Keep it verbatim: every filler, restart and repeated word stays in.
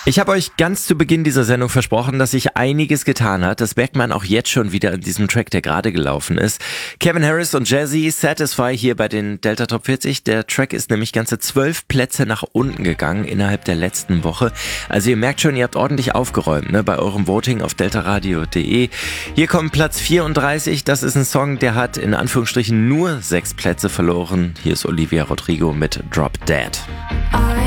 Ich habe euch ganz zu Beginn dieser Sendung versprochen, dass sich einiges getan hat. Das merkt man auch jetzt schon wieder in diesem Track, der gerade gelaufen ist. Calvin Harris und Jazzy, Satisfy hier bei den Delta Top vierzig. Der Track ist nämlich ganze zwölf Plätze nach unten gegangen innerhalb der letzten Woche. Also ihr merkt schon, ihr habt ordentlich aufgeräumt, ne, bei eurem Voting auf deltaradio punkt de. Hier kommt Platz vierunddreißig. Das ist ein Song, der hat in Anführungsstrichen nur sechs Plätze verloren. Hier ist Olivia Rodrigo mit Drop Dead. I